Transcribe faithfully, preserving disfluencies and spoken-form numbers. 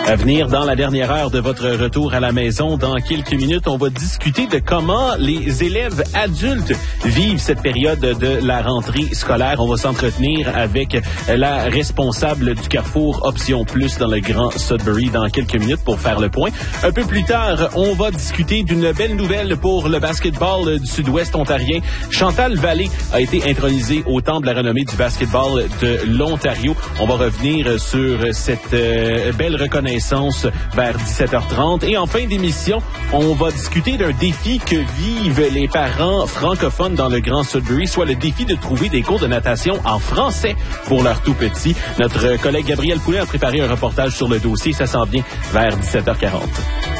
À venir dans la dernière heure de votre retour à la maison, dans quelques minutes, on va discuter de comment les élèves adultes vivent cette période de la rentrée scolaire. On va s'entretenir avec la responsable du Carrefour Option Plus dans le Grand Sudbury dans quelques minutes pour faire le point. Un peu plus tard, on va discuter d'une belle nouvelle pour le basketball du Sud-Ouest ontarien. Chantal Vallée a été intronisée au temple de la renommée du basketball de l'Ontario. On va revenir sur cette euh, belle reconnaissance vers dix-sept heures trente. Et en fin d'émission, on va discuter d'un défi que vivent les parents francophones dans le Grand Sudbury, soit le défi de trouver des cours de natation en français pour leurs tout-petits. Notre collègue Gabriel Poulet a préparé un reportage sur le dossier. Ça s'en vient vers dix-sept heures quarante.